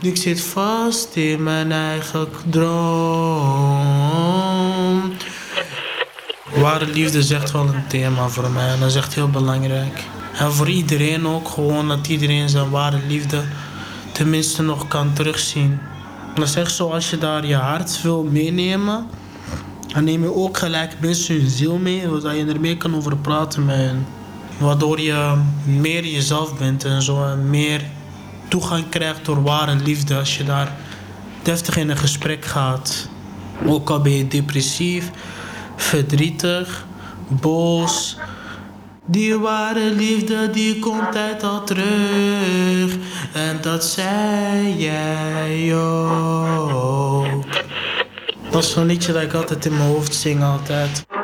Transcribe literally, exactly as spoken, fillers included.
Ik zit vast in mijn eigen droom. Ware liefde is echt wel een thema voor mij en dat is echt heel belangrijk. En voor iedereen ook, gewoon dat iedereen zijn ware liefde tenminste nog kan terugzien. Dat is echt zo, als je daar je hart wil meenemen, dan neem je ook gelijk mensen hun ziel mee, zodat je ermee kan over praten met hen. Waardoor je meer jezelf bent en zo en meer toegang krijgt door ware liefde als je daar deftig in een gesprek gaat. Ook al ben je depressief, verdrietig, boos. Die ware liefde die komt tijd al terug. En dat zei jij ook. Dat is zo'n liedje dat ik altijd in mijn hoofd zing altijd.